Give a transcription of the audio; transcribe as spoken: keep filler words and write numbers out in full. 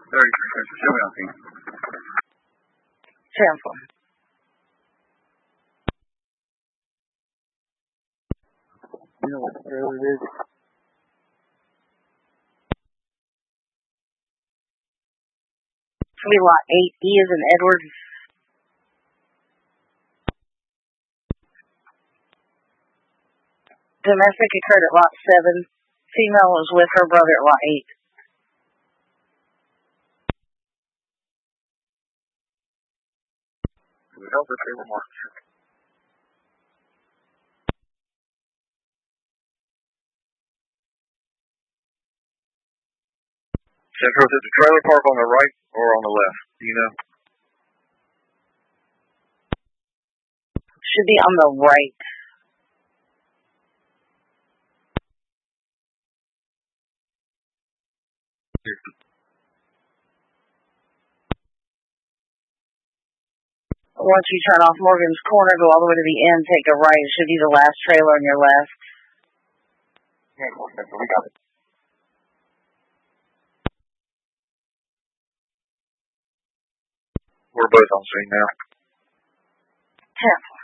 thirty-three, show me on scene. ten four. You know what the trailer is? Should be lot eight. E is in Edward. Domestic occurred at lot seven. Female was with her brother at lot eight. We help if they were marked. Central, is it the trailer park on the right or on the left? Do you know? Should be on the right. Once you turn off Morgan's Corner, go all the way to the end, take a right. It should be the last trailer on your left. Yeah, we got it. We're both on scene now. ten.